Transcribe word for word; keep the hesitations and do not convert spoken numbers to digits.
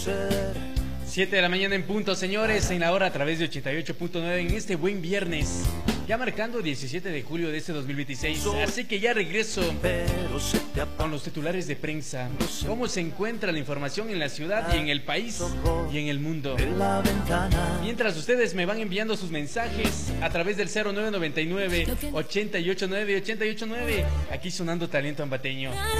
siete de la mañana en punto, señores, en la hora a través de ochenta y ocho punto nueve en este buen viernes, ya marcando diecisiete de julio de este dos mil veintiséis. Así que ya regreso con los titulares de prensa. ¿Cómo se encuentra la información en la ciudad y en el país y en el mundo? Mientras ustedes me van enviando sus mensajes a través del cero nueve nueve nueve, ochenta y ocho nueve, ochenta y ocho nueve, aquí sonando talento ambateño.